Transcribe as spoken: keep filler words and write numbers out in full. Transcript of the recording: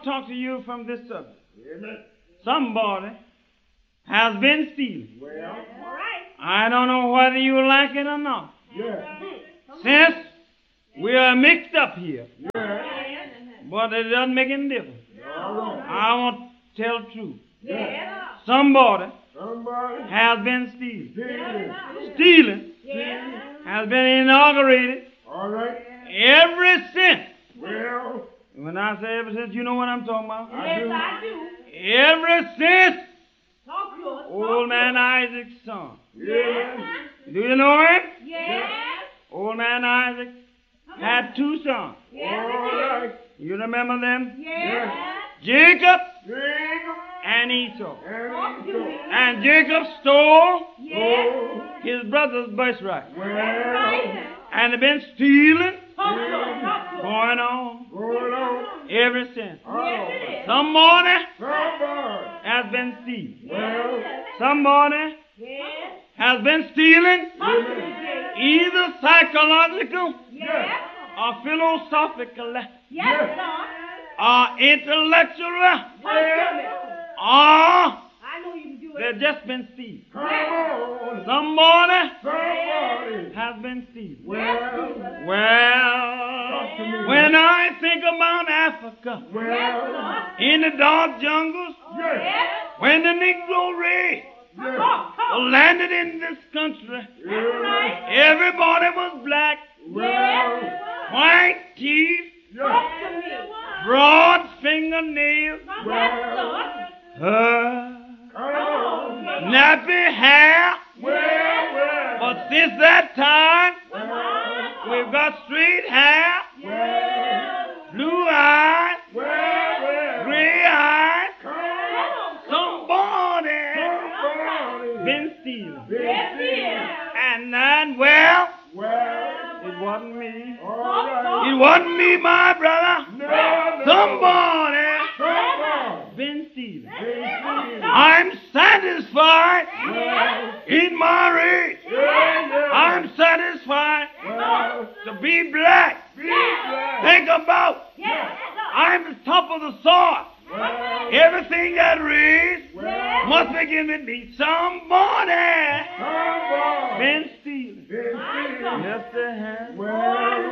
to talk to you from this subject. Amen. Somebody has been stealing. Well, all right. I don't know whether you like it or not. Yeah. Since we are mixed up here, Yeah. but it doesn't make any difference. All right. I want to tell the truth. Yeah. Somebody Somebody has been stealing. stealing. Stealing Stealing. has been inaugurated All right. ever since. Well, When I say ever since, you know what I'm talking about. I Yes, do. I do. Ever since Talk to us. old man Isaac's son. Yeah. Do you know him? Yes. Old man Isaac had two sons. Yes. All right. You remember them? Yes. Jacob Jacob and Esau. and Esau. And Jacob stole Yes. his brother's birthright. Well, And they've been stealing, Talk to us. Talk to us. going on going on. ever since. Oh, Somebody somebody. has been stealing. Well, Somebody Yes. has been stealing Talk to us. either psychological Yes. or philosophical Yes, Lord. or intellectual Talk to me. or I know you can do they've it. just been stealing. come on. Somebody Somebody. has been stealing. Well, Well, talk to me. when I think about Africa, Well, in the dark jungles, yes. Yes. when the Negro race Yes. Talk, talk. landed in this country, Yes. everybody was black, Well, white teeth, yes. Talk to me. broad fingernails, Yes, Lord. uh, Come on. nappy hair. Well, well. But since that time, Well, we've got straight hair, well, blue eyes, well, well. gray eyes. Come on. Somebody Somebody. been stealing. Yes, he is. And then, well, Well, it wasn't me. all right. It wasn't me, my brother. No, no. Somebody Somebody. been stealing. Been stealing. I'm satisfied Well, in my race. yeah, yeah. I'm satisfied Well, to be black. be glad. Think about, Yes. I'm the top of the soil. Well, Everything that raised well, must begin with me. Somebody somebody. been stealing. Been stealing. Yes, they have. Well,